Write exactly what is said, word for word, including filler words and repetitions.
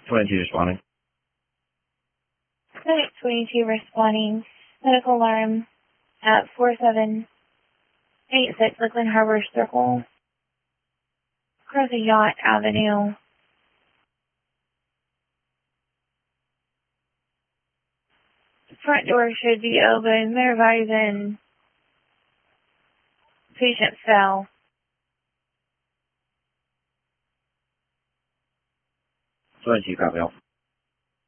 twenty-two responding. Medic twenty-two responding. Medical alarm at four seven eight six Lakeland Harbor Circle. Across a Yacht Avenue. The front door should be open. They're advising patient fell. twenty-two, copy all.